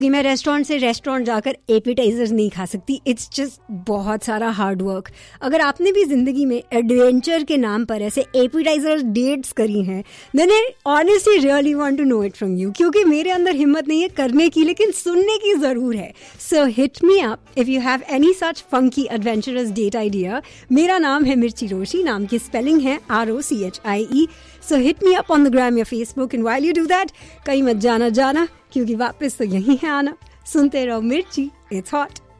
कि मैं रेस्टोरेंट से रेस्टोरेंट जाकर एपिटाइजर्स नहीं खा सकती. इट्स जस्ट बहुत सारा हार्ड वर्क. अगर आपने भी जिंदगी में एडवेंचर के नाम पर ऐसे एपिटाइजर डेट्स करी हैं, then I honestly really want to know it from you, क्योंकि मेरे अंदर हिम्मत नहीं है करने की, लेकिन सुनने की जरूर है. सो hit me up if you have any such funky adventurous date idea. मेरा नाम है मिर्ची रोशी, नाम की स्पेलिंग है ROCHIE. So hit me up on the gram या Facebook, and while you do that, कहीं मत जाना क्योंकि वापस तो यहीं है आना. सुनते रहो मिर्ची, it's hot.